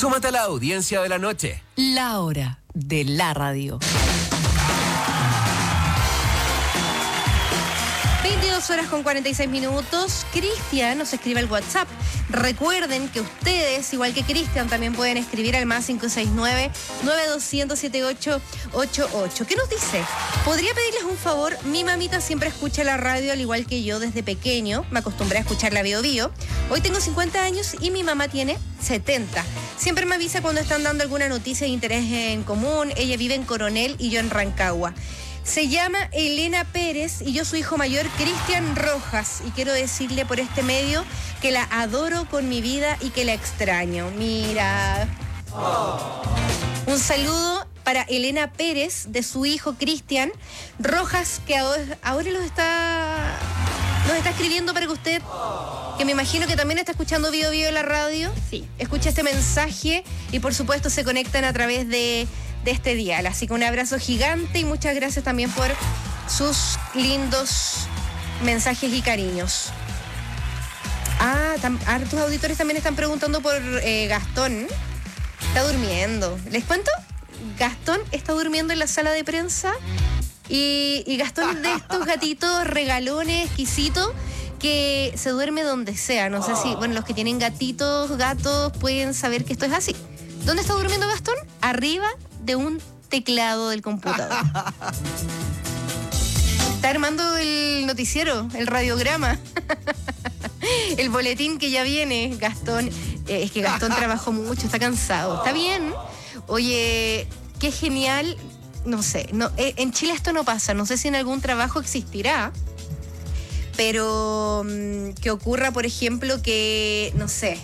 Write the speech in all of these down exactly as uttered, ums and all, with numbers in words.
Súmate a la audiencia de la noche. La hora de la radio. veintidós horas con cuarenta y seis minutos. Cristian nos escribe al WhatsApp. Recuerden que ustedes, igual que Cristian, también pueden escribir al más cinco seis nueve, nueve dos cero cero, siete ocho ocho ocho. ¿Qué nos dice? ¿Podría pedirles un favor? Mi mamita siempre escucha la radio, al igual que yo desde pequeño. Me acostumbré a escuchar la Bio Bio. Hoy tengo cincuenta años y mi mamá tiene setenta. Siempre me avisa cuando están dando alguna noticia de interés en común. Ella vive en Coronel y yo en Rancagua. Se llama Elena Pérez y yo su hijo mayor, Cristian Rojas. Y quiero decirle por este medio que la adoro con mi vida y que la extraño. Mira. Oh. Un saludo para Elena Pérez de su hijo Cristian Rojas, que ahora, ahora los está, nos está escribiendo para que usted, que me imagino que también está escuchando Bio Bio en la radio, sí, escucha este mensaje y por supuesto se conectan a través de... de este dial. Así que un abrazo gigante y muchas gracias también por sus lindos mensajes y cariños. Ah, tam, hartos auditores también están preguntando por eh, Gastón. Está durmiendo. ¿Les cuento? Gastón está durmiendo en la sala de prensa y, y Gastón es de estos gatitos regalones, exquisitos, que se duerme donde sea. No sé si, bueno, los que tienen gatitos, gatos, pueden saber que esto es así. ¿Dónde está durmiendo Gastón? Arriba de un teclado del computador. Está armando el noticiero, el radiograma, el boletín que ya viene. Gastón, eh, es que Gastón trabajó mucho, está cansado. Está bien. Oye, qué genial. No sé, no, eh, en Chile esto no pasa. No sé si en algún trabajo existirá. Pero mmm, que ocurra, por ejemplo, que, no sé,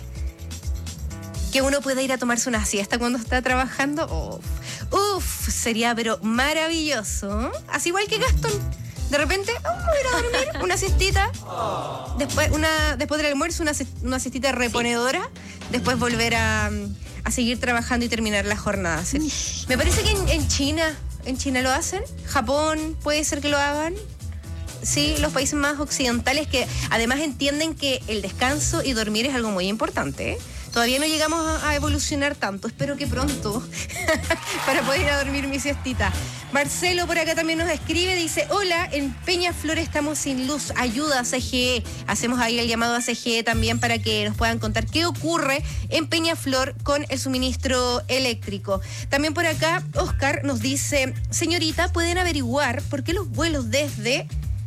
que uno pueda ir a tomarse una siesta cuando está trabajando. Uf, uf, sería pero maravilloso. Así igual que Gastón. De repente, vamos a ir a dormir una siestita. Después, una, después del almuerzo, una, una siestita reponedora. Después volver a, a seguir trabajando y terminar la jornada. Me parece que en, en China, en China lo hacen. Japón puede ser que lo hagan. Sí, los países más occidentales que además entienden que el descanso y dormir es algo muy importante, ¿eh? Todavía no llegamos a evolucionar tanto. Espero que pronto para poder ir a dormir mi siestita. Marcelo por acá también nos escribe. Dice, hola, en Peñaflor estamos sin luz. Ayuda a C G E. Hacemos ahí el llamado a C G E también para que nos puedan contar qué ocurre en Peñaflor con el suministro eléctrico. También por acá, Oscar nos dice, señorita, ¿pueden averiguar por qué los vuelos desde...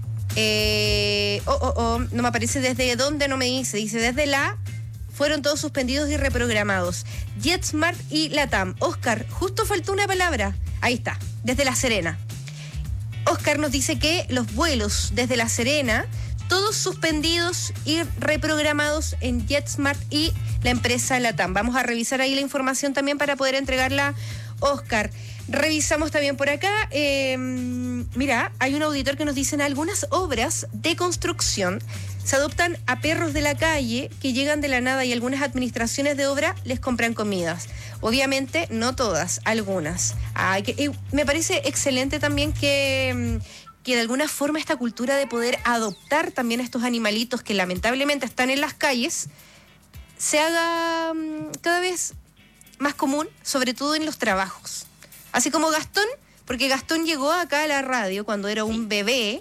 Eh, oh, oh, oh, no me aparece desde dónde, no me dice. Dice, desde la... fueron todos suspendidos y reprogramados. JetSmart y LATAM. Oscar, justo faltó una palabra. Ahí está, desde La Serena. Oscar nos dice que los vuelos desde La Serena, todos suspendidos y reprogramados en JetSmart y la empresa LATAM. Vamos a revisar ahí la información también para poder entregarla, Oscar. Revisamos también por acá. Eh, mira, hay un auditor que nos dice, en algunas obras de construcción se adoptan a perros de la calle que llegan de la nada y algunas administraciones de obra les compran comidas. Obviamente no todas, algunas. Ay, que, y me parece excelente también que, que de alguna forma esta cultura de poder adoptar también a estos animalitos que lamentablemente están en las calles se haga cada vez más común, sobre todo en los trabajos. Así como Gastón, porque Gastón llegó acá a la radio cuando era un bebé.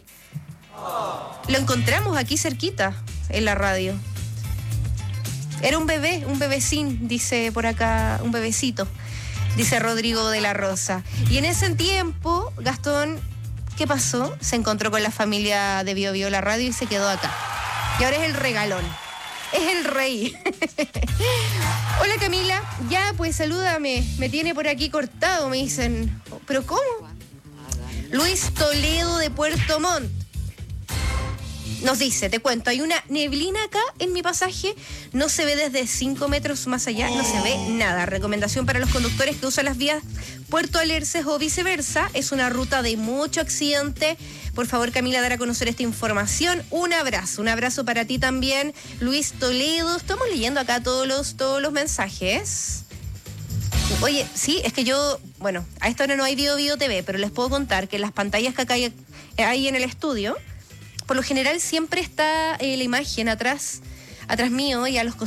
Lo encontramos aquí cerquita, en la radio. Era un bebé, un bebecín, dice por acá, un bebecito, dice Rodrigo de la Rosa. Y en ese tiempo, Gastón, ¿qué pasó? Se encontró con la familia de Bio Bio la radio y se quedó acá. Y ahora es el regalón, es el rey. Hola Camila, ya pues salúdame, me tiene por aquí cortado, me dicen. ¿Pero cómo? Luis Toledo de Puerto Montt nos dice, te cuento, hay una neblina acá en mi pasaje, no se ve desde cinco metros más allá, no se ve nada. Recomendación para los conductores que usan las vías Puerto Alerces o viceversa, es una ruta de mucho accidente. Por favor, Camila, dar a conocer esta información. Un abrazo, un abrazo para ti también, Luis Toledo. Estamos leyendo acá todos los, todos los mensajes. Oye, sí, es que yo, bueno, a esta hora no hay Bio Bio T V, pero les puedo contar que en las pantallas que acá hay, hay en el estudio, por lo general siempre está eh, la imagen atrás, atrás mío y a los costados